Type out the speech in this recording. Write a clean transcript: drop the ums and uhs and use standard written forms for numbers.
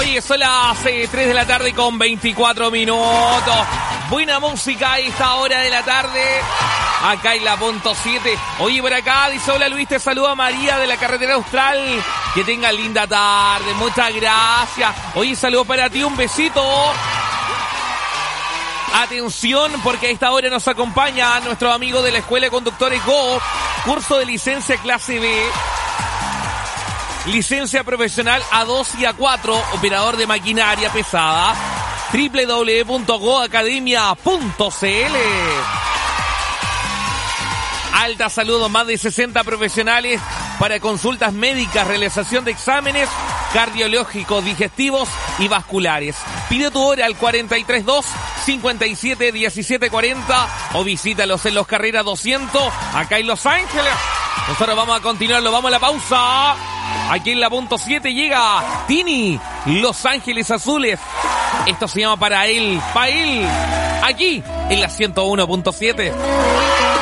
Oye, son las 3 de la tarde con 24 minutos. Buena música a esta hora de la tarde. Acá en la punto 7. Oye, por acá dice: hola Luis, te saluda María de la carretera austral. Que tenga linda tarde, muchas gracias. Oye, saludo para ti, un besito. Atención, porque a esta hora nos acompaña nuestro amigo de la Escuela de Conductores Go, curso de licencia clase B, licencia profesional A2 y A4, operador de maquinaria pesada, www.goacademia.cl. Alta Saludo, más de 60 profesionales para consultas médicas, realización de exámenes cardiológicos, digestivos y vasculares. Pide tu hora al 432-57-1740 o visítalos en Los Carreras 200, acá en Los Ángeles. Nosotros vamos a continuar, vamos a la pausa. Aquí en la punto 7 llega Tini, Los Ángeles Azules. Esto se llama Para Él, aquí en la 101.7.